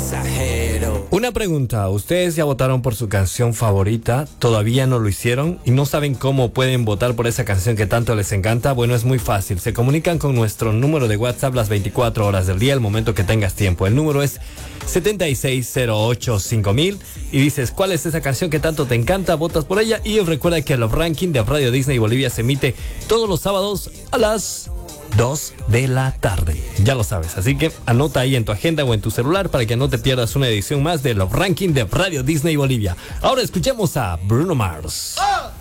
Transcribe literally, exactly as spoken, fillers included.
Una pregunta, ¿ustedes ya votaron por su canción favorita? ¿Todavía no lo hicieron? ¿Y no saben cómo pueden votar por esa canción que tanto les encanta? Bueno, es muy fácil. Se comunican con nuestro número de WhatsApp las veinticuatro horas del día, el momento que tengas tiempo. El número es siete seis cero ocho cinco mil y dices cuál es esa canción que tanto te encanta, votas por ella. Y recuerda que el Love Ranking de Radio Disney Bolivia se emite todos los sábados a las dos de la tarde. Ya lo sabes, así que anota ahí en tu agenda o en tu celular para que no te pierdas una edición más de Love Ranking de Radio Disney Bolivia. Ahora escuchemos a Bruno Mars. Oh.